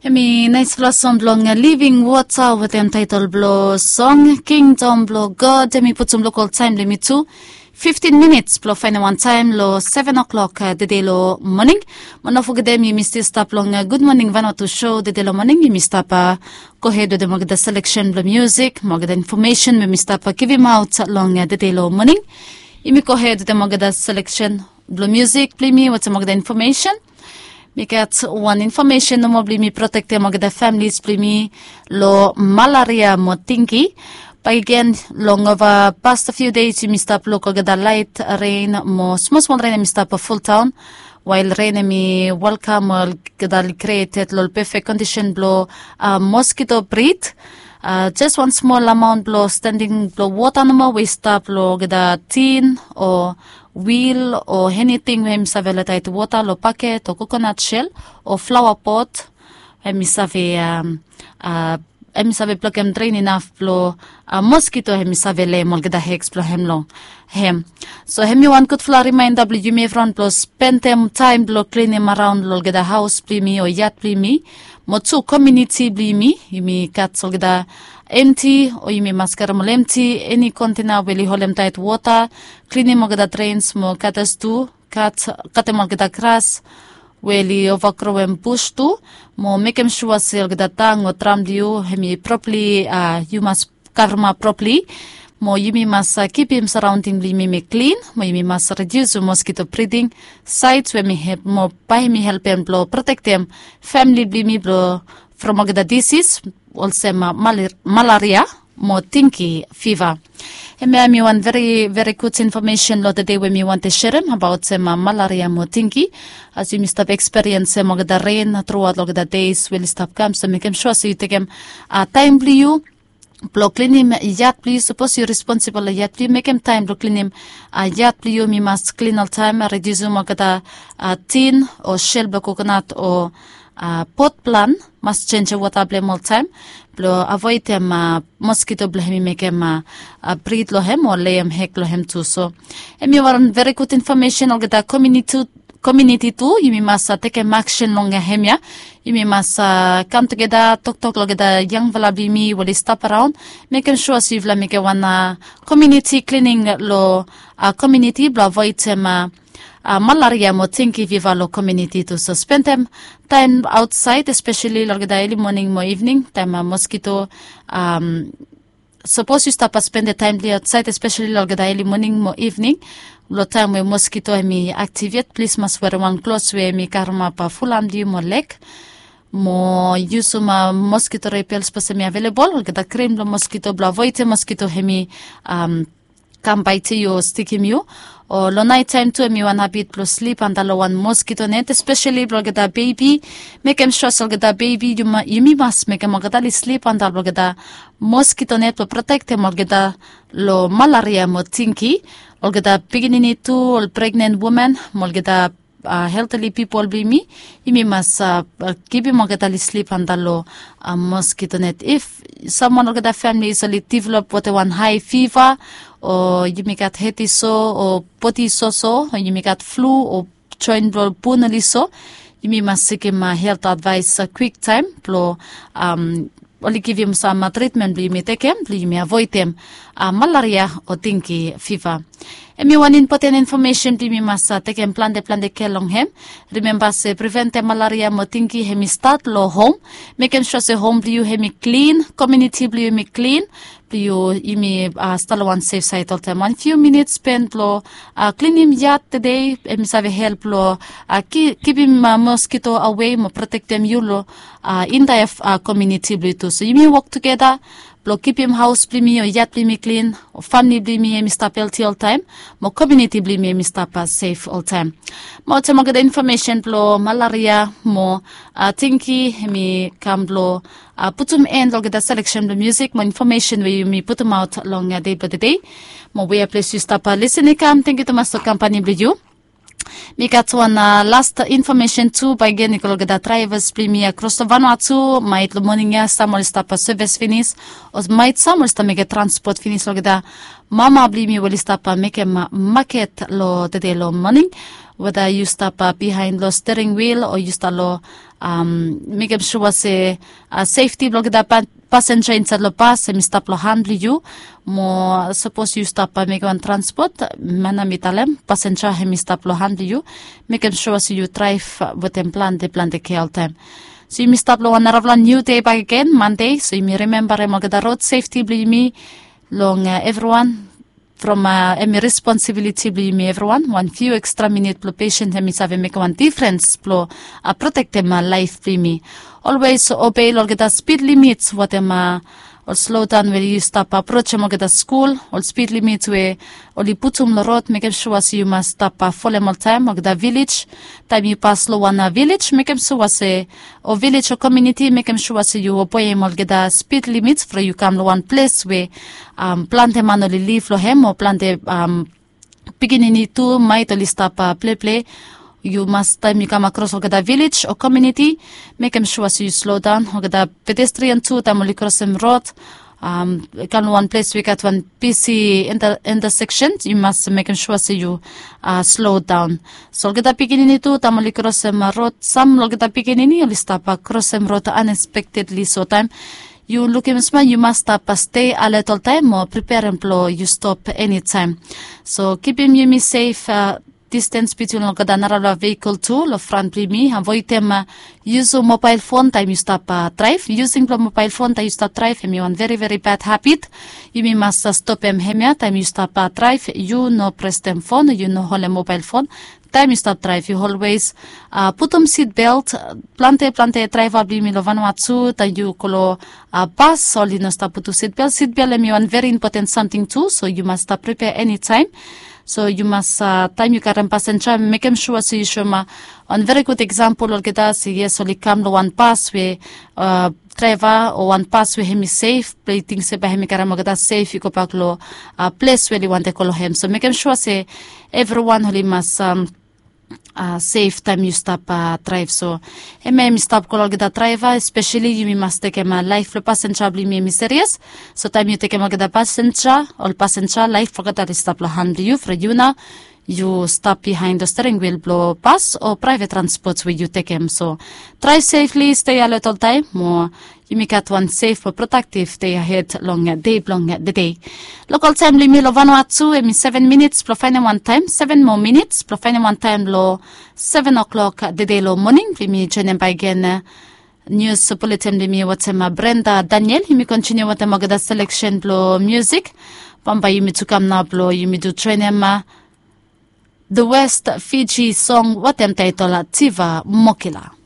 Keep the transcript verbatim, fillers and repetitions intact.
Hemi nice flow song blong Living Water with them title blow song Kingdom blow God. Hemi put some local time limit to fifteen minutes blow final one time lo seven o'clock uh, the day lo morning. Mono forget them you missed stop long uh, good morning vano to show the day lo morning you missed up uh, go ahead with the mogda selection blow music mogda information we missed up uh, give him out long uh, the day lo morning. You go ahead with the mogda selection blow music play me what's mogda information. Me get one information no more me protect them the families play me lo malaria mo tinky. But again, long over past a few days, you missed up local gada light rain mo small small rain missed up a full town. While rain me welcome gada created lo perfect condition blow uh, mosquito breed. Uh, just one small amount blow standing blow water no more we stop blow gada tin or wheel or anything we save tight water lo packet or coconut shell or flower pot we save um uh Emi save plug em drain enough blow a mosquito hemi save le mol gada hex blow hem long hem. So hemi one could fla remind w you may front blow spend them time blow clean him around lol gada house pli me or yard pli me. Mo two community bli me you may cut sol gada empty or you may mascara mol empty any container weli holem tight water clean him gada drains mo cutters too cut cut em gada grass. Weli overcrow and push to mo make him sure sel gada tang or tram you hemi properly uh you must cover ma properly mo you must uh, keep him surrounding me me clean mo you must reduce mosquito breeding sites where me help mo by me help him blow protect them family bli me blow from gada disease also ma mal malaria mo tinky fever. And me one very, very good information lot the day when me want to share them about some uh, malaria mo tinky. As you must have experienced some of the rain throughout like the days will stop come so make him sure so you take him uh, time please you blow clean him yard please suppose you're responsible yard please make him time blow clean him uh, yard please you me must clean all time uh, reduce him uh, uh, tin or shell blow coconut or uh, pot plant must change the water blame all time. Blow avoid them uh, mosquito blow him make him uh, uh, breed lo him or lay him heck lo him too. So and you want very good information or get a community community too. You must uh, take a action long him ya. You must uh, come together talk talk lo get a young valabi me will stop around making sure so you make a one uh, community cleaning lo uh, community blow avoid them uh, Uh, malaria mo tinky viva lo community to so spend them time outside especially like the early morning mo evening time uh, mosquito um suppose you stop and spend the time outside especially like the early morning mo evening lo time where mosquito me activate please must wear one clothes where me karma pa full amdi mo leg mo use ma mosquito repels pa me available like the cream lo mosquito bla avoid mosquito hemi um come bite you stick him you or lo night time too me one habit plus sleep and the one mosquito net especially blog the baby make him sure so get the baby you ma you must make him get sleep and the blog the mosquito net to protect him or get the lo malaria mo tinky or get the beginning to all pregnant woman mo get the Uh, healthy people be me you must uh, keep him get sleep and the low uh, mosquito net if someone of the family is a little develop what one high fever or you may get heady so or potty so so or you may get flu or joint blow punally so you must seek him uh, health advice a uh, quick time blow um only give him some uh, treatment you may take him you may avoid him uh, malaria or tinky fever. And me one important information to me must uh, take and plan the plan the care long him. Remember say prevent the malaria mo tinky hemi start low home. Making sure say home you hemi clean, community you me clean. You you me uh, start one safe site all time. One few minutes spent low uh, clean him yard today. Hemi save help low uh, keep keep him uh, mosquito away mo protect them you low uh, in the uh, community too. So you me work together. Blow keep him house bli me or yard bli me clean or family bli me mi stop healthy all time mo community bli me mi stop uh, safe all time mo te mo get information blow malaria mo uh, tinky mi come blow uh, put them in log the selection the music mo information where you me put them out along uh, day by the day mo we place you stop uh, listening come thank you to master company with you. Me got one uh, last information too by getting the drivers play across the Vanuatu might the morning ya some stop a service finish or might some to make a transport finish like the mama bli me will stop a make a market lo the day lo morning whether you stop uh, behind the steering wheel or you start lo um make sure say uh, safety blog da pa passenger inside lo bus mi stop lo handle you mo suppose you stop uh, make one transport mana mitalem passenger he mi stop lo handle you make sure so you drive uh, with them plan the plan the care all time. So you stop lo one aravlan new day back again Monday. So you remember mo the road safety bli me long uh, everyone from uh, a responsibility bli me everyone one few extra minute plo patient he mi save make one difference plo uh, protect them uh, life bli me always obey lo the speed limits what them uh, or slow down when you stop approach mo the school or speed limits where only putum lo road make sure so you must stop uh, follow all time or the village time you pass lo one uh, village make sure say or village or community make sure so you obey mo the speed limits for you come to one place where um plante manoli leave lo hem or plante um beginning to might only stop uh, play play you must time you come across the village or community make sure so you slow down or the pedestrian too time only cross them road um can one place we got one P C inter intersection you must make sure so you uh, slow down so the beginning to time only cross them road some look at the beginning you stop across them road unexpectedly so time you look in small you must stop uh, stay a little time or prepare employ you stop anytime so keep him you safe uh, distance between the vehicle too, the front me, avoid them uh, use mobile phone time you stop uh, drive. Using the mobile phone time you stop drive, and you one very very bad habit. You may must uh, stop them hemia time you stop uh, drive. You no press them phone, you no hold a mobile phone. Time you stop drive, you always uh, put on seat belt, plante plante drive up me lovanwatsu, that you call a bus, or you no stop put seat belt. Seat belt is one very important something too, so you must uh, prepare anytime. So you must uh, time you can passenger make them sure so you show ma one very good example or get us yes only come to one pass where uh driver or one pass where him is safe play things say by him can get safe you go back lo uh, place where you want to call him so make them sure say everyone who must um uh, safe time you stop uh, drive so he may stop call get the driver especially you must take him a life for passenger bli me serious so time you take him get the passenger or passenger life forget that stop lo hand you for you now you stop behind the steering wheel blow bus or private transports where you take him so drive safely stay a little time more you make it one safe for protective day ahead long day long the day local time limit lo Vanuatu emi seven minutes pro final one time seven more minutes pro final one time lo seven o'clock the day lo morning limi jenen by again news bulletin limi watsema Brenda Daniel himi continue with the selection blow music pamba yimi to come now blow yimi do train him the West Fiji song what them title Tiva Mokila.